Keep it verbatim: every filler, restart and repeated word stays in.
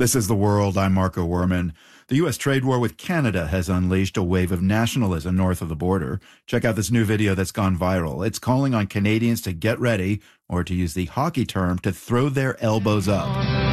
This is The World. I'm Marco Werman. The U S trade war with Canada has unleashed a wave of nationalism north of the border. Check out this new video that's gone viral. It's calling on Canadians to get ready, or to use the hockey term, to throw their elbows up.